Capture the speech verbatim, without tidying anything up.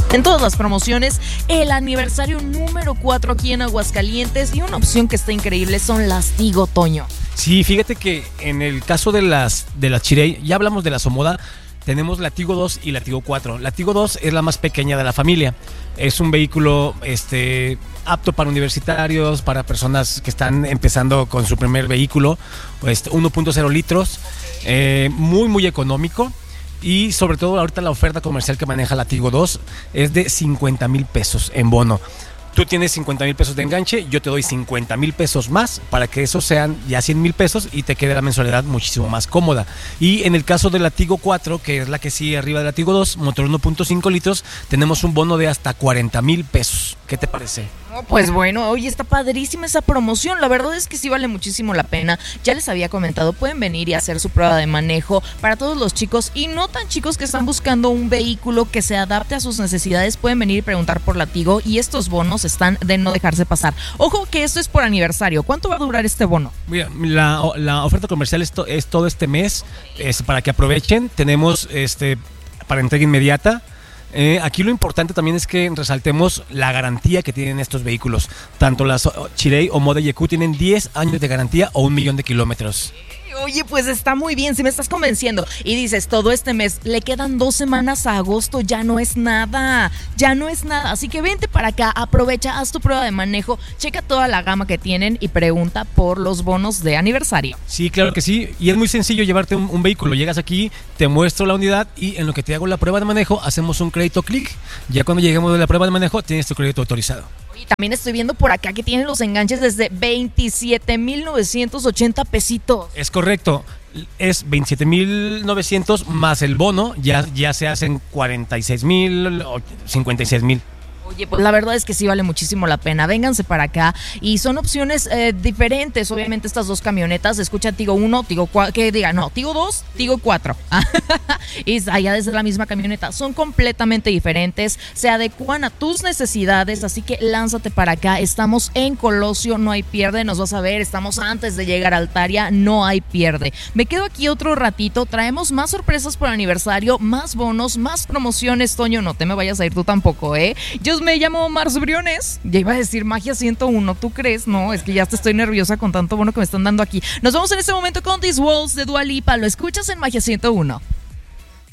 En todas las promociones, el aniversario número cuatro aquí en Aguascalientes, y una opción que está increíble son las Tigo, Toño. Sí, fíjate que en el caso de las de las Chirey, ya hablamos de la Somoda, tenemos la Tigo dos y la Tigo cuatro. La Tigo dos es la más pequeña de la familia. Es un vehículo este, apto para universitarios, para personas que están empezando con su primer vehículo, este, uno punto cero litros, eh, muy muy económico. Y sobre todo ahorita la oferta comercial que maneja la Tigo dos es de cincuenta mil pesos en bono. Tú tienes cincuenta mil pesos de enganche, yo te doy cincuenta mil pesos más para que esos sean ya cien mil pesos y te quede la mensualidad muchísimo más cómoda. Y en el caso de la Tigo cuatro, que es la que sigue arriba de la Tigo dos, motor uno punto cinco litros, tenemos un bono de hasta cuarenta mil pesos. ¿Qué te parece? Pues bueno, oye, está padrísima esa promoción. La verdad es que sí vale muchísimo la pena. Ya les había comentado, pueden venir y hacer su prueba de manejo para todos los chicos y no tan chicos que están buscando un vehículo que se adapte a sus necesidades. Pueden venir y preguntar por la Tigo, y estos bonos están de no dejarse pasar. Ojo que esto es por aniversario. ¿Cuánto va a durar este bono? Mira, la, la oferta comercial es, to, es todo este mes, es para que aprovechen. Tenemos este para entrega inmediata. Eh, aquí lo importante también es que resaltemos la garantía que tienen estos vehículos. Tanto las Chirey o Model E Q tienen diez años de garantía o un millón de kilómetros. Oye, pues está muy bien, si me estás convenciendo. Y dices, todo este mes, le quedan dos semanas a agosto, ya no es nada, ya no es nada. Así que vente para acá, aprovecha, haz tu prueba de manejo, checa toda la gama que tienen y pregunta por los bonos de aniversario. Sí, claro que sí, y es muy sencillo llevarte un, un vehículo. Llegas aquí, te muestro la unidad y en lo que te hago la prueba de manejo, hacemos un crédito clic. Ya cuando lleguemos de la prueba de manejo, tienes tu crédito autorizado. Y también estoy viendo por acá que tienen los enganches desde veintisiete mil novecientos ochenta pesitos. Es correcto, es veintisiete mil novecientos más el bono, ya, ya se hacen cuarenta y seis mil, cincuenta y seis mil. Oye, pues la verdad es que sí vale muchísimo la pena. Vénganse para acá y son opciones eh, diferentes. Obviamente estas dos camionetas, escucha Tigo uno, Tigo cuatro, que diga, no, Tigo dos, Tigo cuatro. Y allá desde la misma camioneta. Son completamente diferentes, se adecuan a tus necesidades, así que lánzate para acá. Estamos en Colosio, no hay pierde, nos vas a ver. Estamos antes de llegar a Altaria, no hay pierde. Me quedo aquí otro ratito, traemos más sorpresas por aniversario, más bonos, más promociones. Toño, no te me vayas a ir tú tampoco, ¿eh? Yo me llamo Mars Briones. Ya iba a decir Magia ciento uno, ¿tú crees? No, es que ya te estoy nerviosa con tanto bono que me están dando aquí. Nos vemos en este momento con These Walls de Dua Lipa. Lo escuchas en Magia ciento uno.